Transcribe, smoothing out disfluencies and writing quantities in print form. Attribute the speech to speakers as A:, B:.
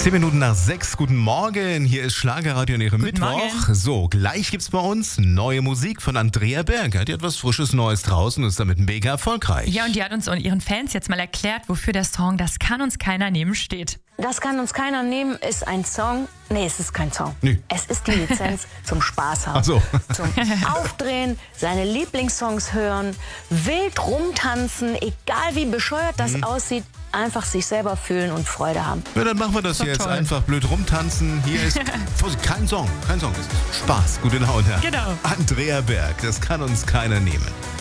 A: 10 Minuten nach 6, guten Morgen, hier ist Schlagerradio an Ihrem
B: Guten
A: Mittwoch.
B: Morgen.
A: So, gleich gibt's bei uns neue Musik von Andrea Berg. Die hat was Frisches Neues draußen und ist damit mega erfolgreich.
B: Ja, und die hat uns und ihren Fans jetzt mal erklärt, wofür der Song "Das kann uns keiner nehmen" steht.
C: Das kann uns keiner nehmen, ist ein Song. Nee, es ist kein Song.
A: Nee.
C: Es ist die Lizenz zum Spaß haben.
A: Ach so.
C: Zum Aufdrehen, seine Lieblingssongs hören, wild rumtanzen, egal wie bescheuert das aussieht, einfach sich selber fühlen und Freude haben.
A: Ja, dann machen wir das
B: Doch
A: jetzt.
B: toll.
A: Einfach blöd rumtanzen. Hier ist Vorsicht, kein Song. Es ist Spaß, gute Laune.
B: Genau.
A: Andrea Berg, das kann uns keiner nehmen.